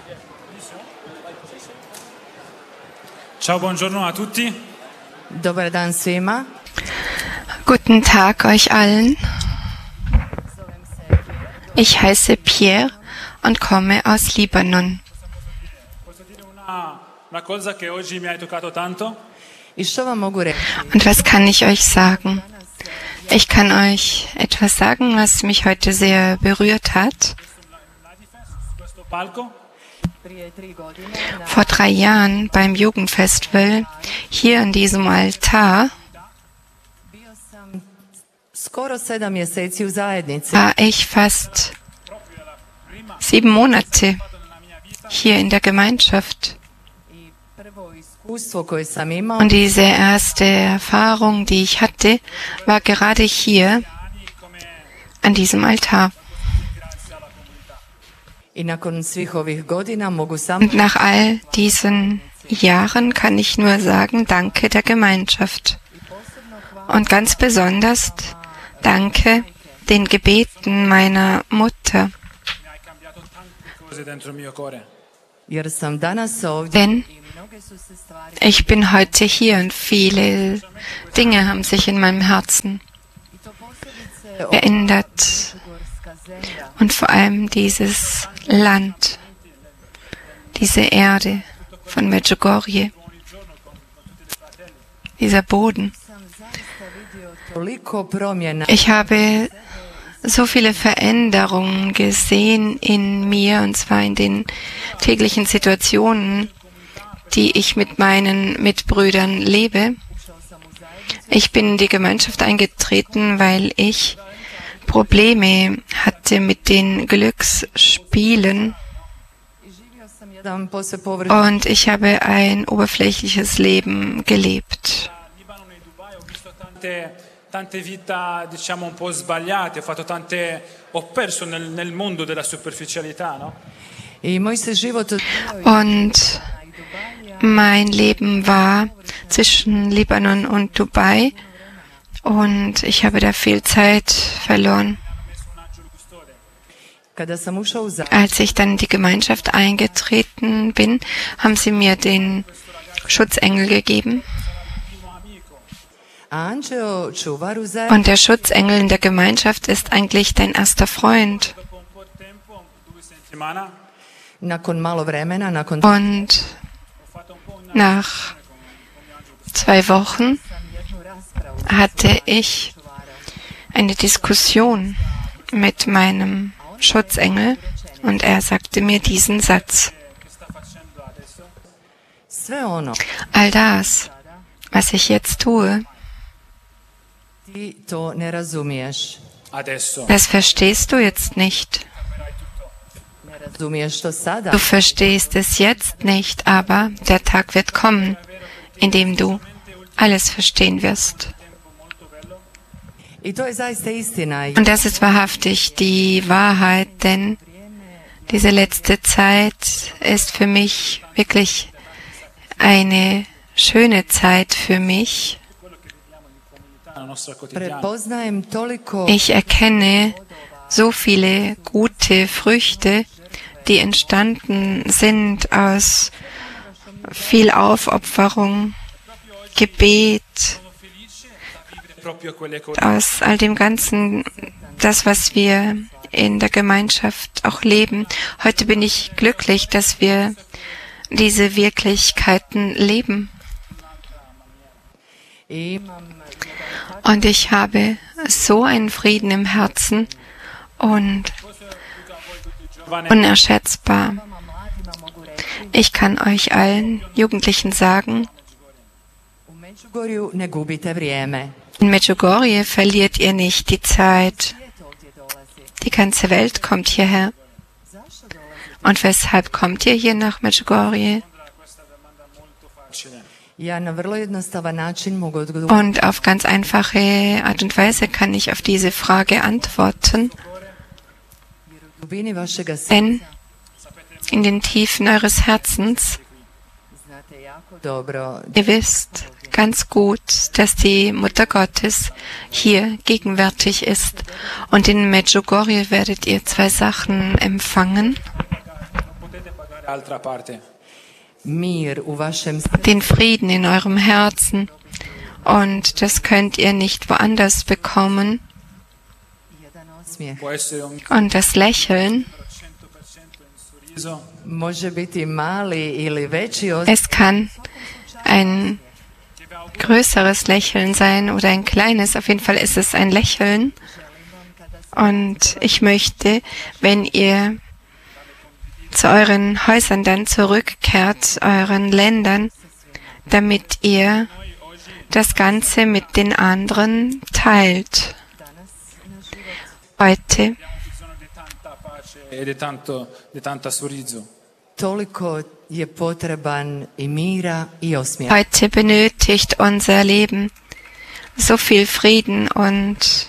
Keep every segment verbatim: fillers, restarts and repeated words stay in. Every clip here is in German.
Ciao, buongiorno a tutti. Dobar dan svima. Guten Tag euch allen. Ich heiße Pierre und komme aus Libanon. Una cosa che oggi mi hai toccato tanto. I što vam mogu reći? Und was kann ich euch sagen? Ich kann euch etwas sagen, was mich heute sehr berührt hat. Questo palco. Vor drei Jahren beim Jugendfestival hier an diesem Altar Skoro sedam mjeseci u zajednici. war ich fast sieben Monate hier in der Gemeinschaft. Prvo iskustvo koje sam imao Und diese erste Erfahrung, die ich hatte, war gerade hier an diesem Altar. i nakon svih ovih godina mogu samo Und nach all diesen Jahren kann ich nur sagen, danke der Gemeinschaft. Und ganz besonders danke den Gebeten meiner Mutter. Cose dentro il mio cuore. jer sam danas ovdje Denn i mnoge su se stvari ich bin heute hier und viele Dinge haben sich in meinem Herzen i to posebice verändert. Gorska zemlja. Und vor allem dieses Land, diese Erde von Medjugorje, dieser Boden. Sam zaista vidio toliko promjena Ich habe so viele Veränderungen gesehen in mir, und zwar in den täglichen Situationen, die ich mit meinen Mitbrüdern lebe. Ich bin in die Gemeinschaft eingetreten, weil ich Probleme hatte mit den Glücksspielen, i živio sam jedan posve površan und ich habe ein oberflächliches Leben gelebt. Libano e Dubai ho visto tante, tante vite, diciamo, un po' sbagliate, ho fatto tante, ho perso nel, nel mondo della superficialità, no? i moj se život odvijao Und mein Leben war zwischen Libanon und Dubai, und ich habe da viel Zeit verloren. kada sam ušao u zajednicu. Als ich dann in die Gemeinschaft eingetreten bin, haben sie mir den Schutzengel gegeben. A anđeo čuvar u zajednici Und der Schutzengel in der Gemeinschaft ist eigentlich dein erster Freund. Dopo un po' di tempo, due settimane, nakon malo vremena, nakon Und nach zwei Wochen jednu raspravu hatte ich eine Diskussion mit meinem Schutzengel, und er sagte mir diesen Satz: che sta facendo adesso, sve ono All das, was ich jetzt tue, ti to ne razumiješ. adesso, das verstehst du jetzt nicht. Ne razumiješ to sada. Du verstehst es jetzt nicht, aber der Tag wird kommen, in dem du alles verstehen wirst. I to je zaista istina. Und das ist wahrhaftig die Wahrheit, denn diese letzte Zeit ist für mich wirklich eine schöne Zeit für mich. la nostra quotidiana. Prepoznajem toliko Ich erkenne so viele gute Früchte, die entstanden sind aus viel Aufopferung, Gebet, Proprio quelle cose. aus all dem Ganzen, das, was wir in der Gemeinschaft auch leben. Heute bin ich glücklich, dass wir diese Wirklichkeiten leben. i imam Und ich habe so einen Frieden im Herzen und unerschätzbar. Ich kann euch allen Jugendlichen sagen, u Međugorju ne gubite vrijeme. in Medjugorje verliert ihr nicht die Zeit. Die ganze Welt kommt hierher. Und weshalb kommt ihr hier nach Medjugorje? Ja na vrlo jednostavan način mogu odgovoriti. Und auf ganz einfache Art und Weise kann ich auf diese Frage antworten, U dubini vašega srca denn in den Tiefen eures Herzens, znate jako dobro ihr wisst ganz gut, dass die Mutter Gottes hier gegenwärtig ist. Und in Medjugorje werdet ihr zwei Sachen empfangen. dall'altra parte. Mir u vašem den Frieden in eurem Herzen. Und das könnt ihr nicht woanders bekommen. osmijeh Può essere un Und das Lächeln, cento per cento in sorriso, može biti mali ili veći osmijeh. es kann ein größeres Lächeln sein oder ein kleines. Auf jeden Fall ist es ein Lächeln. Und ich möchte, wenn ihr zu euren Häusern dann zurückkehrt, euren Ländern, damit ihr das Ganze mit den anderen teilt. Heute bisogno di tanta pace e di tanto di tanta sorriso. Toliko je potreban i mira i osmijeh. Heute benötigt unser Leben so viel Frieden und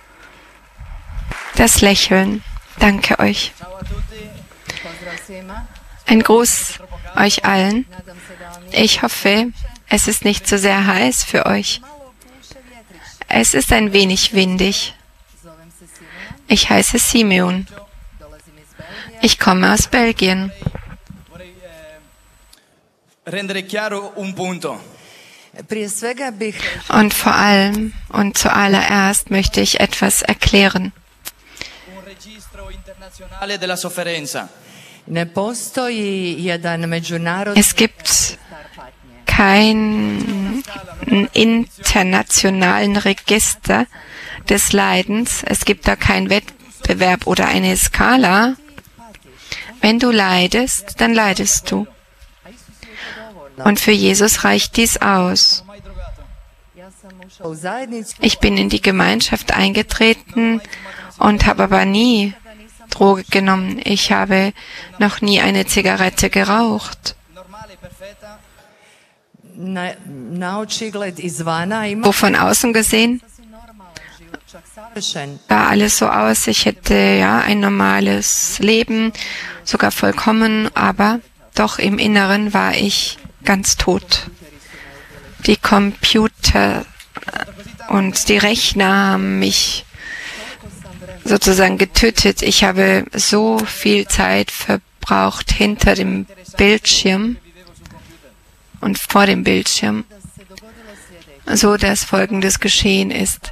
das Lächeln. Danke euch. Pozdrav svima. Ein Gruß euch allen. Ich hoffe, es ist nicht so sehr heiß für euch. Es ist ein wenig windig. Zovem se Simona, Ich heiße Simeon. dolazim iz Belgije. Ich komme aus Belgien. Vorrei eh, rendere chiaro un punto. Prije svega bih Und vor allem und zuallererst möchte ich etwas erklären. Un registro internazionale della sofferenza. ne postoji jedan međunarodni Es gibt keinen internationalen Register des Leidens. Es gibt da keinen Wettbewerb oder eine Skala. Wenn du leidest, dann leidest du. Und für Jesus reicht dies aus. Ja sam ušla u zajednicu. Ich bin in die Gemeinschaft eingetreten und habe aber nie Droge genommen. Ich habe noch nie eine Zigarette geraucht. Normale, perfetta. Na, na očigled izvana ima Wo von außen gesehen sasvim normalan život, čak savršen. sah alles so aus. Ich hätte ja ein normales Leben, sogar vollkommen, aber doch im Inneren war ich ganz tot. Die Computer und die Rechner haben mich sozusagen getötet. Ich habe so viel Zeit verbraucht hinter dem Bildschirm und vor dem Bildschirm, so dass Folgendes geschehen ist.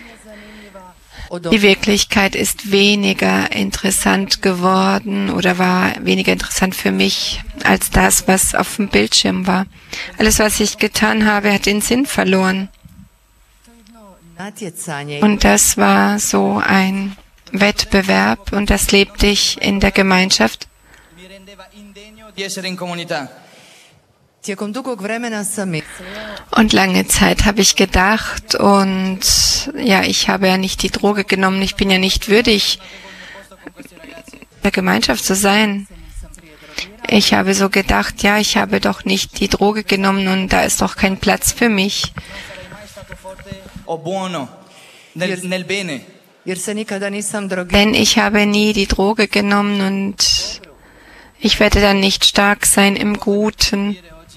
Die Wirklichkeit ist weniger interessant geworden oder war weniger interessant für mich als das, was auf dem Bildschirm war. Alles, was ich getan habe, hat den Sinn verloren. Natjecanje Und das war so ein Wettbewerb und das lebte ich in der Gemeinschaft. Mi rendeva indegno di essere in comunità. tijekom dugog vremena sam mislila Und lange Zeit habe ich gedacht und ja, ich habe ja nicht die Droge genommen, ich bin ja nicht würdig, der Gemeinschaft zu sein. Ich habe so gedacht, ja, ich habe doch nicht die Droge genommen und da ist doch kein Platz für mich. Mai stato forte o buono nel, nel bene. jer se nikada nisam drogirala. Denn ich habe nie die Droge genommen und ich werde dann nicht stark sein im Guten.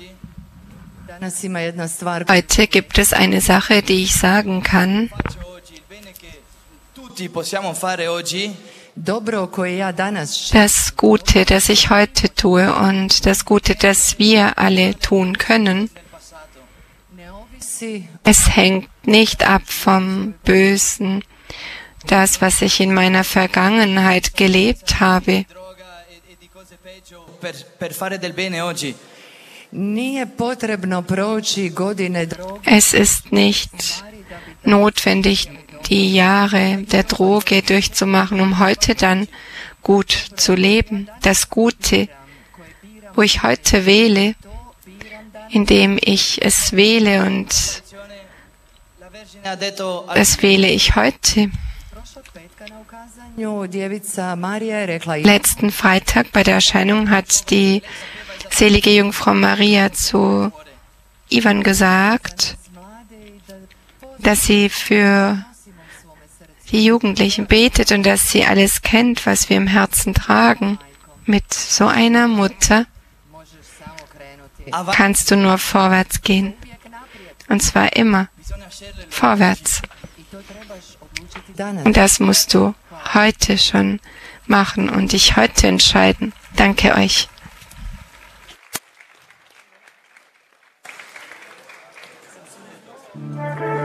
Danas ima jedna stvar Heute gibt es eine Sache, die ich sagen kann. Faccio oggi il bene che tutti possiamo fare oggi. dobro koje ja danas činim. Das Gute, das ich heute tue und das Gute, das wir alle tun können, Ne ovisi es hängt nicht ab vom Bösen, das, was ich in meiner Vergangenheit gelebt habe. Droga e, e di cose peggio per, per fare del bene oggi. nije potrebno proći godine droge Es ist nicht notwendig, die Jahre der Droge durchzumachen, um heute dann gut zu leben. Das Gute, wo ich heute wähle, indem ich es wähle und La Vergine ha detto al das wähle ich heute. prošlog petka na ukazanju djevica Marija je rekla Letzten Freitag bei der Erscheinung hat die selige Jungfrau Maria zu Ivan gesagt, mlade i da dass sie für nosimo u svome srcu. die Jugendlichen betet und dass sie alles kennt, was wir im Herzen tragen. Mit so einer Mutter Možeš samo krenuti. avanti. kannst du nur vorwärts gehen. Uvijek naprijed. Und zwar immer Bisogna scegliere vorwärts. I to trebaš odlučiti danas. Und das musst du heute schon machen und dich heute entscheiden. Danke euch.